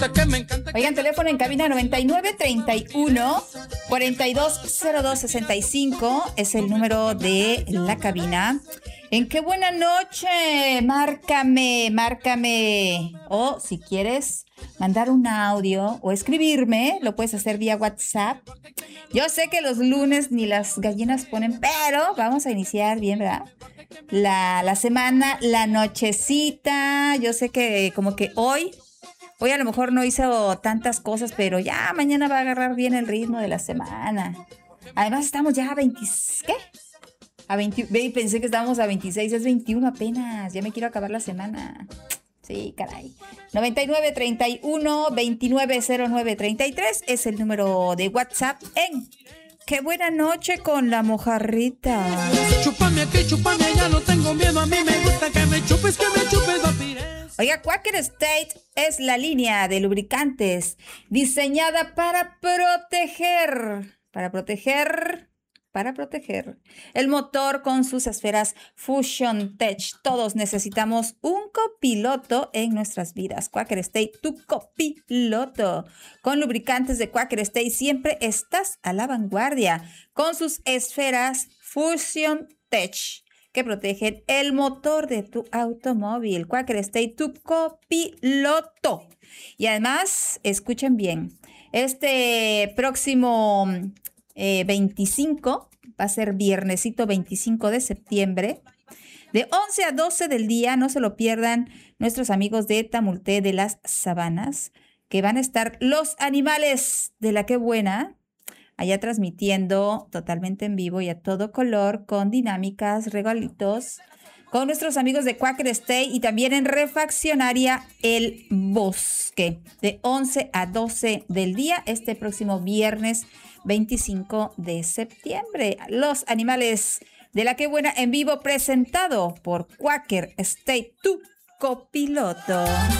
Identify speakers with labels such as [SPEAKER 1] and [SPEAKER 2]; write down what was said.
[SPEAKER 1] Oigan, teléfono en cabina 9931-420265 es el número de la cabina. En qué buena noche, márcame. O si quieres mandar un audio o escribirme, lo puedes hacer vía WhatsApp. Yo sé que los lunes ni las gallinas ponen, pero vamos a iniciar bien, ¿verdad? La semana, la nochecita. Yo sé que como que hoy a lo mejor no hizo tantas cosas, pero ya mañana va a agarrar bien el ritmo de la semana. Además estamos ya a 20, ¿qué? A 20, pensé que estábamos a 26, es 21 apenas. Ya me quiero acabar la semana. Sí, caray. 9931-290933 es el número de WhatsApp en Qué buena noche con la mojarrita.
[SPEAKER 2] Chúpame aquí, chúpame allá, no tengo miedo, a mí me gusta que me chupes, vapires.
[SPEAKER 1] Oiga, Quaker State es la línea de lubricantes diseñada para proteger el motor con sus esferas Fusion Tech. Todos necesitamos un copiloto en nuestras vidas. Quaker State, tu copiloto. Con lubricantes de Quaker State siempre estás a la vanguardia con sus esferas Fusion Tech que protegen el motor de tu automóvil. Quaker State, tu copiloto. Y además, escuchen bien, este próximo 25, va a ser viernesito 25 de septiembre, de 11 a 12 del día, no se lo pierdan nuestros amigos de Tamulté de las Sabanas, que van a estar los animales de la Qué Buena, allá transmitiendo totalmente en vivo y a todo color, con dinámicas, regalitos, con nuestros amigos de Quaker State y también en Refaccionaria El Bosque, de 11 a 12 del día, este próximo viernes 25 de septiembre. Los animales de la Qué Buena en vivo, presentado por Quaker State, tu copiloto.